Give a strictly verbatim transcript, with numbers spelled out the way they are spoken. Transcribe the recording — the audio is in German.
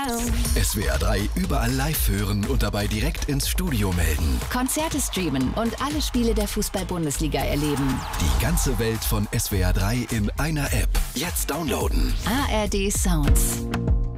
S W R drei überall live hören und dabei direkt ins Studio melden. Konzerte streamen und alle Spiele der Fußball-Bundesliga erleben. Die ganze Welt von S W R drei in einer App. Jetzt downloaden. A R D Sounds.